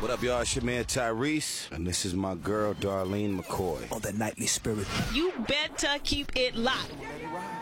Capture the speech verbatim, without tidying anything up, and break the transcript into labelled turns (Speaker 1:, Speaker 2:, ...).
Speaker 1: What up, y'all? It's your man Tyrese, and this is my girl Darlene McCoy
Speaker 2: on the Nightly Spirit.
Speaker 3: You better keep it locked.